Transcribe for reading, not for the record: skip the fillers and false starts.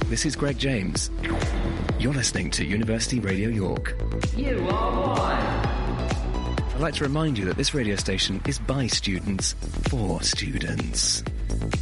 this is Greg James. You're listening to University Radio York. You are one. I'd like to remind you that this radio station is by students for students.